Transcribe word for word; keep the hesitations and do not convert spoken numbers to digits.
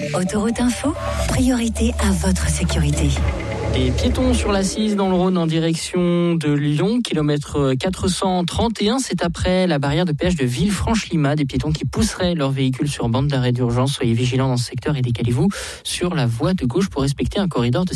Autoroute Info, priorité à votre sécurité. Des piétons sur l'A six dans le Rhône en direction de Lyon, kilomètre quatre cent trente et un, c'est après la barrière de péage de Villefranche-Lima. Des piétons qui pousseraient leur véhicule sur bande d'arrêt d'urgence. Soyez vigilants dans ce secteur et décalez-vous sur la voie de gauche pour respecter un corridor de